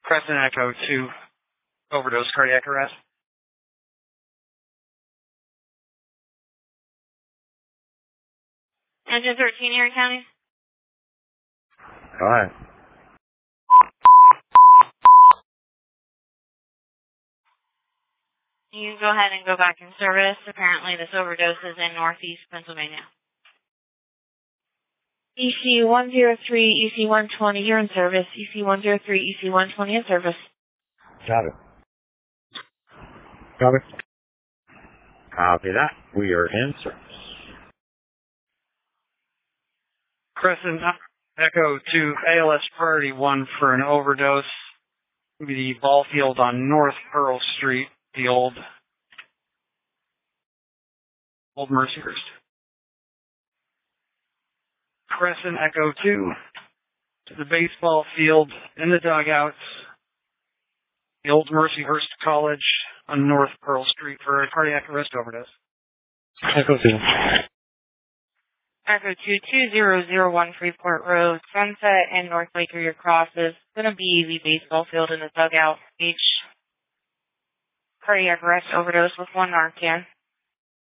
Crescent Echo 2, overdose cardiac arrest. Engine 13, Erie County. All right. You go ahead and go back in service. Apparently this overdose is in Northeast Pennsylvania. EC-103, EC-120, you're in service. EC-103, EC-120 in service. Got it. Copy. Copy that. We are in service. Crescent Echo 2, ALS Priority 1 for an overdose. The ball field on North Pearl Street, the old Mercyhurst. Crescent Echo 2 to the baseball field in the dugouts, the old Mercyhurst College on North Pearl Street for a cardiac arrest overdose. Echo 2. Echo 22001 Freeport Road, Sunset and North Lake Rear Cross is going to be the baseball field in the dugout. Each cardiac arrest overdose with 1 Narcan.